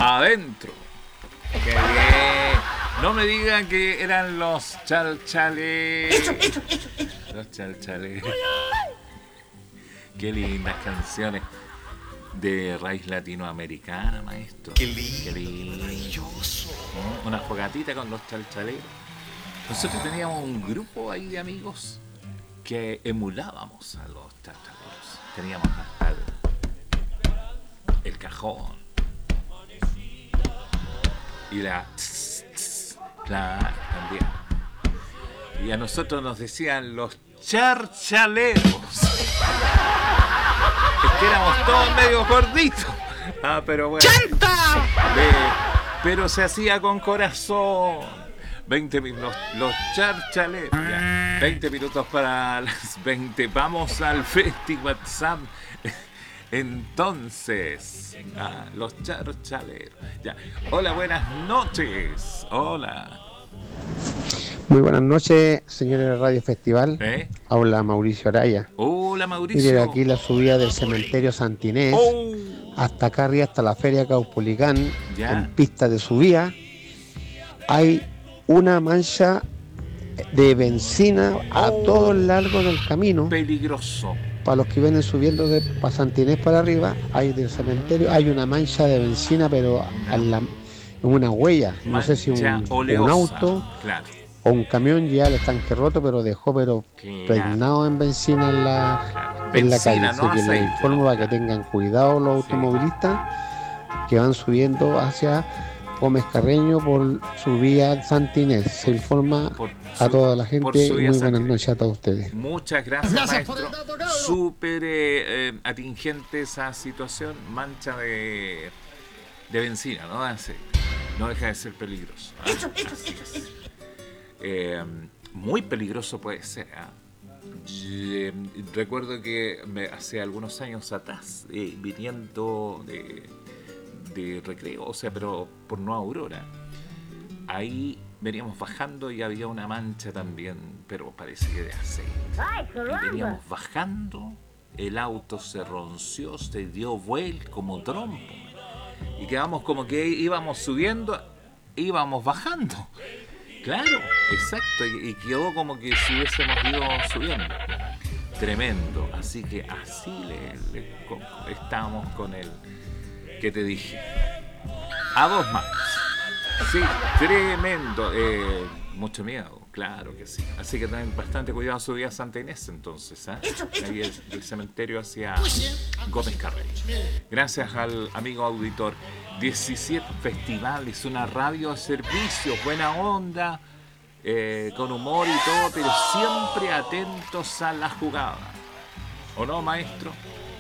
adentro. ¡Qué bien! No me digan que eran los chalchales. Los chalchales. Qué lindas canciones de raíz latinoamericana, maestro. Qué lindo, Qué lindo. maravilloso. Una fogatita con los chalchaleros. Nosotros teníamos un grupo ahí de amigos que emulábamos a los chalchaleros. Teníamos hasta el cajón y la también. Y a nosotros nos decían los charchaleros. Es que éramos todos medio gorditos. Pero bueno. ¡Chanta! Pero se hacía con corazón. 20 minutos, los charchaleros. Ya. 20 minutos para las 20. Vamos al Festival Sam. Entonces, los charchaleros. Ya. Hola, buenas noches. Hola. Muy buenas noches, señores de Radio Festival. ¿Eh? Habla Mauricio Araya. Hola, Mauricio. Mire, aquí la subida del cementerio Santinés hasta acá arriba, hasta la Feria Caupolicán, ya. en pista de subida, hay una mancha de benzina a todo el largo del camino. Peligroso. Para los que vienen subiendo de Santinés para arriba, hay del cementerio, hay una mancha de benzina, pero en una huella. No mancha sé si un oleosa, auto, claro, o un camión, ya el estanque roto, pero dejó pregnado en benzina en la calle. Así no que les aceite, informo para que tengan cuidado los automovilistas que van subiendo hacia Gómez Carreño por su vía Santinés. Se informa a toda la gente. Muy buenas noches a todos ustedes. Muchas gracias, maestro. Súper atingente esa situación. Mancha de benzina, ¿no? No deja de ser peligroso. Muy peligroso puede ser. Recuerdo que hace algunos años atrás, viniendo de Recreo, o sea, pero por Nueva Aurora, ahí veníamos bajando y había una mancha también, pero parece que de aceite. Y veníamos bajando, el auto se ronció, se dio vuelta como trompo, y quedamos como que íbamos subiendo, íbamos bajando. Claro, exacto, y quedó como que si hubiésemos ido subiendo. Tremendo, así que así estábamos con el que te dije. A dos manos. Sí, tremendo. Mucho miedo, claro que sí. Así que ten bastante cuidado su vida Santa Inés, entonces. Ahí el cementerio hacia Gómez Carreño. Gracias al amigo auditor. 17 festivales, una radio de servicio, buena onda, con humor y todo, pero siempre atentos a la jugada. ¿O no, maestro?